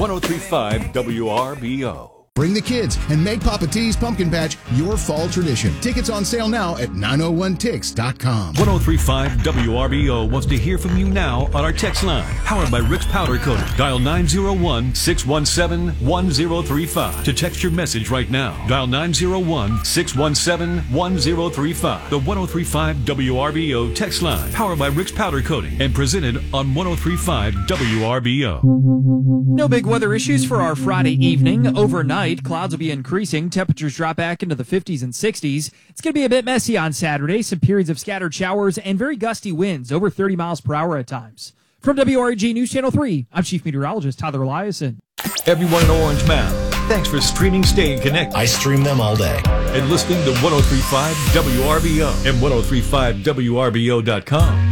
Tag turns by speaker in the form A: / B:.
A: 1035 WRBO.
B: Bring the kids and make Papa T's Pumpkin Patch your fall tradition. Tickets on sale now at 901tix.com.
A: 1035 WRBO wants to hear from you now on our text line. Powered by Rick's Powder Coating. Dial 901-617-1035 to text your message right now. Dial 901-617-1035. The 1035 WRBO text line. Powered by Rick's Powder Coating and presented on 1035 WRBO.
C: No big weather issues for our Friday evening. Overnight, clouds will be increasing. Temperatures drop back into the 50s and 60s. It's going to be a bit messy on Saturday. Some periods of scattered showers and very gusty winds, over 30 miles per hour at times. From WREG News Channel 3, I'm Chief Meteorologist Tyler Eliason.
A: Everyone in Orange Mound, thanks for streaming Staying Connected.
D: I stream them all day.
A: And listening to 1035 WRBO and 1035WRBO.com.